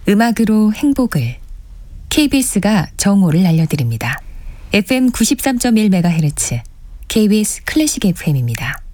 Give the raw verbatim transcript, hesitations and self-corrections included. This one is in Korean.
음악으로 행복을. 케이비에스가 정오를 알려드립니다. 에프엠 구십삼 점 일 메가헤르츠 케이비에스 클래식 에프엠입니다.